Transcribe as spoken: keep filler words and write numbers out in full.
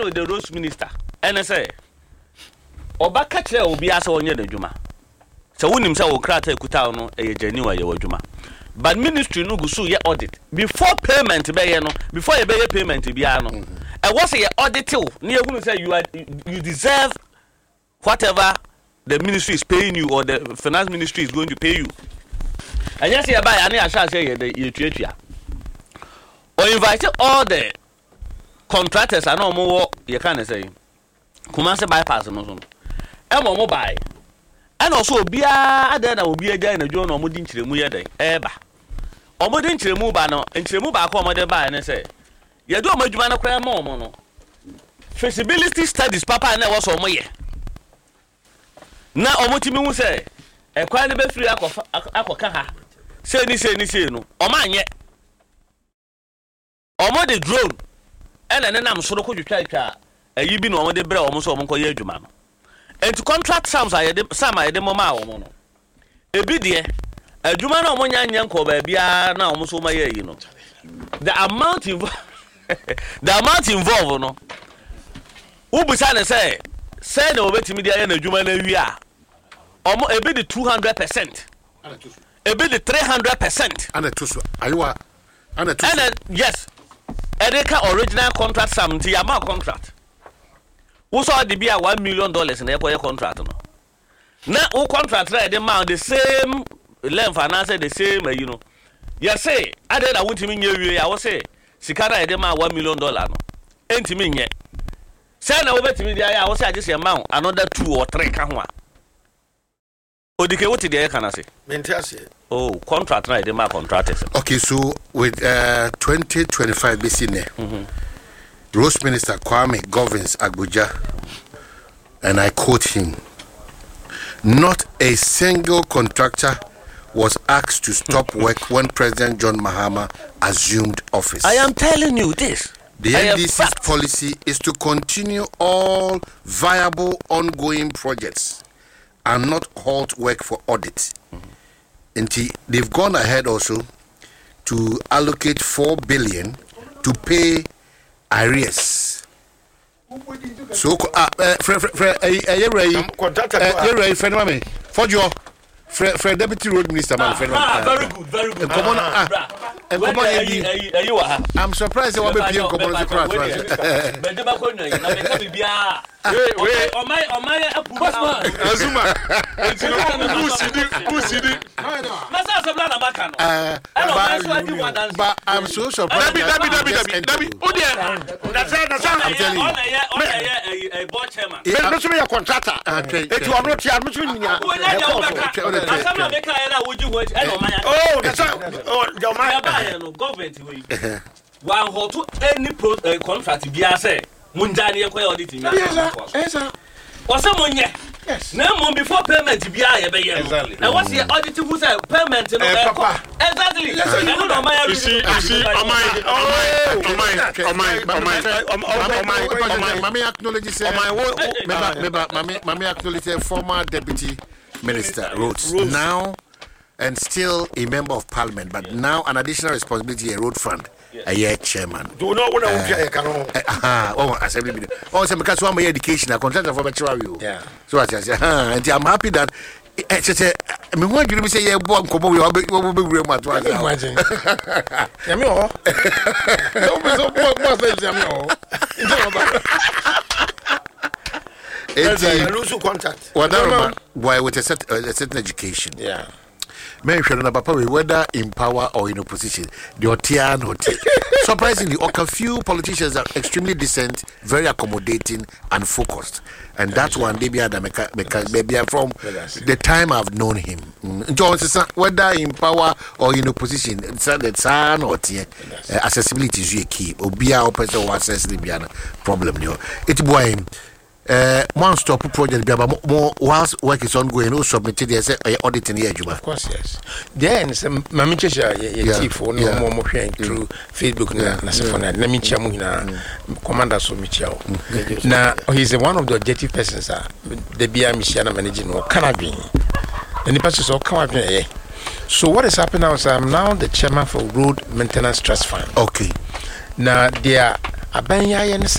with the roads minister and I say oba catch obi asa onye na adwuma so wonim say wo krata ekuta no e genuine ye adwuma but ministry no go so ye audit before payment be ye no before ye be ye payment bia no e was ye audit o na ye hunu say you are you deserve whatever the ministry is paying you or the finance ministry is going to pay you and yes ye buy ani asha say ye ye tuatua or invite all the contractors and no more you can say Kumasi bypass no so e mo mo buy and also bia ada na obi agya na dwo na omodi nkyeremu ye den eba omodi nkyeremu ba no nkyeremu ba ko omode buy ne say ye do omadwuma na kwa ma omo no feasibility studies papa na wo so omo ye na omotimi hu say e kwa ne be free akofa akoka ha say ni say ni say no omo anye omo de drone ene ne nam soro ko twitwa twa ayi bi no omode bre omo so omo ko ye adwuma no and to contract sums I did some I did mama woman. A bid ye a Juma no one young ko baby now almost over here, you know. The amount involved the amount involved no. Who beside say say no wait me there in a Juma we are almost a bid two hundred percent. A bid three hundred percent. And a two Iowa and a two yes. Edeka original contract sum to your contract. Who saw the be a one million dollars in the contract? No, now who contract right the amount the same length and answer the same, you know. Yes, say I did I want to mean you. I was say Sikara the amount one million dollars. No, ain't to mean yet. Send over to me the I was say just amount another two or three can one. Odike what did the can I say? Mentasi. Oh, contract right the amount contractors. Okay, so with uh twenty twenty-five B C ne. Mm-hmm. Roads Minister Kwame governs Abuja, and I quote him, not a single contractor was asked to stop work when President John Mahama assumed office. I am telling you this. The N D C's policy is to continue all viable ongoing projects and not halt work for audit. Mm-hmm. And they've gone ahead also to allocate four billion to pay arrears. So, ah, Fred, Fred, Fred, eh, eh, you're right. You're right, friend, mommy. For your Fred, Fred, Deputy Road Minister, man, friend. Ah, very good, very good. Come on, ah, and come on, you are. I'm surprised they were being come on the crowd. But the back on you, now they can be ah. Wait, wait, on my, on my, Azuma. Who's it? But I'm so surprised. Dabi, Dabi, Dabi, Dabi, Dabi. Oh dear, that's it, that's it. I'm telling you. On a year, on a year, a board chairman. It's not a contractor. If you are not here, I'm not sure. Oh, that's it. Oh, your man. Government way. One hold to any contract be as say. Munjani ekwe auditing. Yes, sir. Was someone yet? Yes. No more before payment be I exactly. And what's the auditing who said payment? Exactly. You see, you see, oh my, oh my, oh my, oh my, oh my, oh my, Mammy acknowledges, Mammy, Mammy acknowledges former deputy minister Rhodes now and still a member of parliament, but now an additional responsibility a road fund. A year chairman. Do not want to get ah, oh, assembly. Oh, so because one my education, a contractor for bachelor. Yeah. So I say, ah, and I'm happy that. I say, I mean, what you say, yeah, boy, come on, we will be real much. Imagine. Yamio. Don't be so poor, boss. Yamio. It's a lose contact. Whatever. Why with a certain education? Yeah. Mention about whether in power or in opposition, the Otian Hotel. Surprisingly, a few politicians are extremely decent, very accommodating, and focused. And that's one they be maybe from the time I've known him. Whether in power or in opposition, the son or accessibility is a key. Obia or person who access the problem. It's boy. Uh, one stop project, but more whilst work is ongoing, also submitted as a audit in the edge. Of course, yes. Then some Mamicha, chief for no more motion through Facebook. Let me chamu Commander Somichao. Now he's one of the objective persons. The B I Michiana managing or cannabis. And the persons all come up here. So what is happening now is I'm now the chairman for Road Maintenance Trust Fund. Okay. Now they are Abanya and